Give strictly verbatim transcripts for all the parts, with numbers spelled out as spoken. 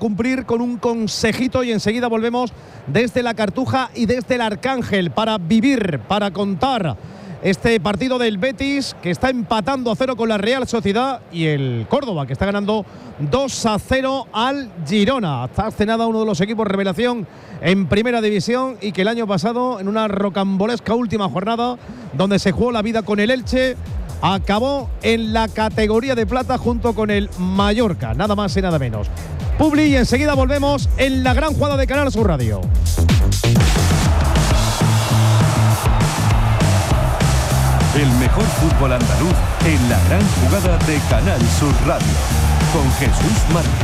cumplir con un consejito y enseguida volvemos desde la Cartuja y desde el Arcángel para vivir, para contar este partido del Betis, que está empatando a cero con la Real Sociedad, y el Córdoba, que está ganando dos a cero al Girona. Está hace nada uno de los equipos revelación en Primera División, y que el año pasado, en una rocambolesca última jornada donde se jugó la vida con el Elche, acabó en la categoría de plata junto con el Mallorca, nada más y nada menos. Publi, y enseguida volvemos en la gran jugada de Canal Sur Radio. El mejor fútbol andaluz en la gran jugada de Canal Sur Radio, con Jesús Márquez.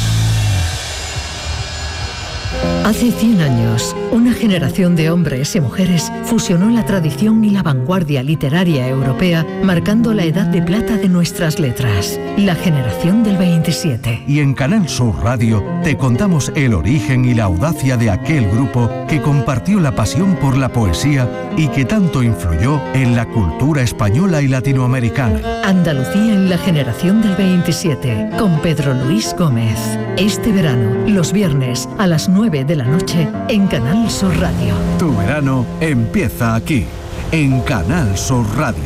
Hace cien años, una generación de hombres y mujeres fusionó la tradición y la vanguardia literaria europea, marcando la edad de plata de nuestras letras, la generación del veintisiete. Y en Canal Sur Radio te contamos el origen y la audacia de aquel grupo que compartió la pasión por la poesía y que tanto influyó en la cultura española y latinoamericana. Andalucía en la generación del veintisiete, con Pedro Luis Gómez. Este verano, los viernes a las nueve de la noche, en Canal Sur Radio. Tu verano empieza aquí, en Canal Sur Radio.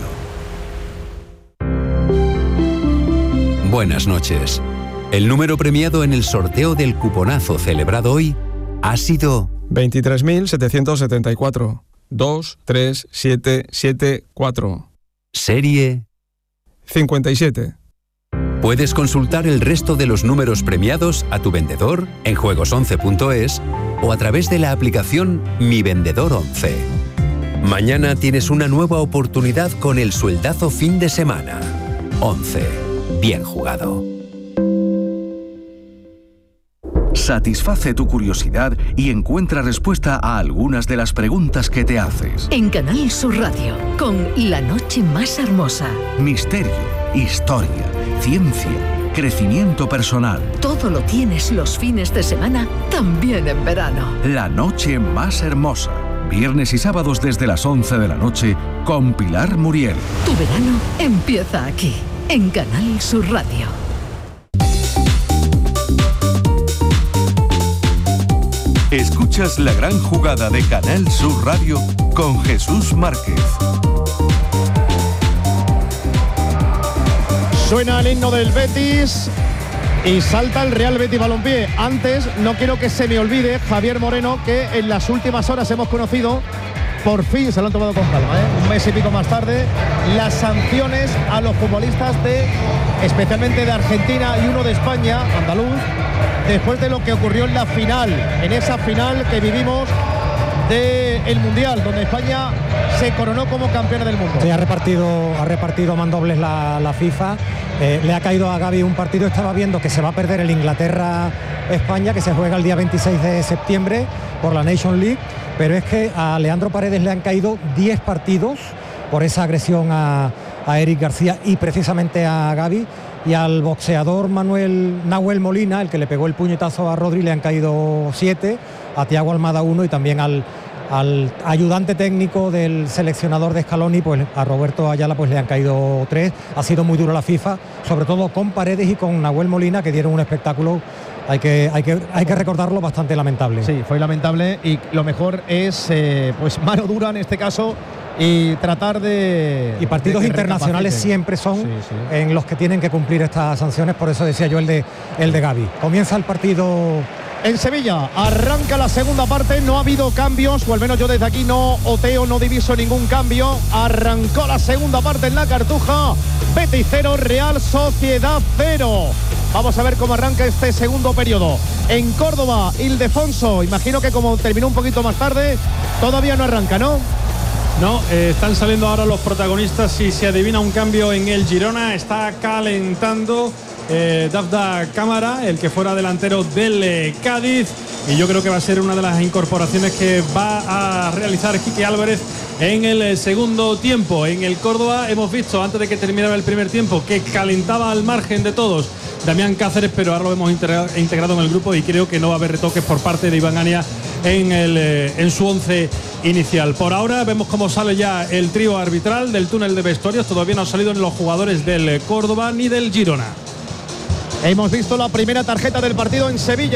Buenas noches. El número premiado en el sorteo del cuponazo celebrado hoy ha sido veintitrés mil setecientos setenta y cuatro. dos tres siete siete cuatro. Serie cincuenta y siete. Puedes consultar el resto de los números premiados a tu vendedor en juegos once punto es o a través de la aplicación Mi Vendedor once. Mañana tienes una nueva oportunidad con el sueldazo fin de semana. once. Bien jugado. Satisface tu curiosidad y encuentra respuesta a algunas de las preguntas que te haces. En Canal Sur Radio, con La Noche Más Hermosa. Misterio, historia, ciencia, crecimiento personal. Todo lo tienes los fines de semana, también en verano. La Noche Más Hermosa. Viernes y sábados desde las once de la noche con Pilar Muriel. Tu verano empieza aquí, en Canal Sur Radio. Escuchas la gran jugada de Canal Sur Radio con Jesús Márquez. Suena el himno del Betis y salta el Real Betis Balompié. Antes, no quiero que se me olvide, Javier Moreno, que en las últimas horas hemos conocido, por fin se lo han tomado con calma, ¿eh? un mes y pico más tarde, las sanciones a los futbolistas de, especialmente de Argentina y uno de España, andaluz, después de lo que ocurrió en la final, en esa final que vivimos del Mundial, donde España se coronó como campeona del mundo. Sí, ha repartido, ha repartido mandobles la, la FIFA. Eh, le ha caído a Gavi un partido. Estaba viendo que se va a perder el Inglaterra-España, que se juega el día veintiséis de septiembre por la Nation League, pero es que a Leandro Paredes le han caído diez partidos por esa agresión a, a Eric García y precisamente a Gavi, y al boxeador Manuel Nahuel Molina, el que le pegó el puñetazo a Rodri, le han caído siete, a Thiago Almada uno, y también al, al ayudante técnico del seleccionador de Scaloni, pues a Roberto Ayala, pues le han caído tres. Ha sido muy duro la FIFA, sobre todo con Paredes y con Nahuel Molina, que dieron un espectáculo, hay que, hay que, hay que recordarlo, bastante lamentable. Sí, fue lamentable, y lo mejor es eh, pues mano dura en este caso, y tratar de... Y partidos de internacionales siempre son sí, sí. en los que tienen que cumplir estas sanciones, por eso decía yo el de, el de Gavi. Comienza el partido en Sevilla, arranca la segunda parte, no ha habido cambios, o al menos yo desde aquí no oteo, no diviso ningún cambio. Arrancó la segunda parte en la Cartuja, Betis cero, Real Sociedad cero. Vamos a ver cómo arranca este segundo periodo. En Córdoba, Ildefonso, imagino que como terminó un poquito más tarde, todavía no arranca, ¿no? No, eh, están saliendo ahora los protagonistas y se adivina un cambio en el Girona. Está calentando eh, Dafda Cámara, el que fuera delantero del eh, Cádiz, y yo creo que va a ser una de las incorporaciones que va a realizar Quique Álvarez en el eh, segundo tiempo. En el Córdoba hemos visto, antes de que terminara el primer tiempo, que calentaba al margen de todos Damián Cáceres, pero ahora lo hemos integrado en el grupo y creo que no va a haber retoques por parte de Iván Ania en, el, eh, en su once inicial. Por ahora vemos cómo sale ya el trío arbitral del túnel de vestuarios. Todavía no han salido ni los jugadores del Córdoba ni del Girona. Hemos visto la primera tarjeta del partido en Sevilla.